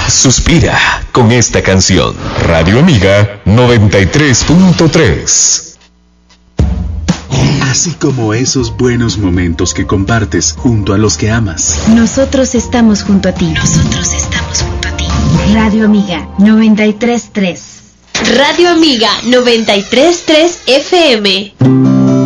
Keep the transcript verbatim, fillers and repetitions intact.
suspira con esta canción. Radio Amiga noventa y tres punto tres. Así como esos buenos momentos que compartes junto a los que amas. Nosotros estamos junto a ti. Nosotros estamos junto a ti. Radio Amiga noventa y tres punto tres. Radio Amiga noventa y tres punto tres F M.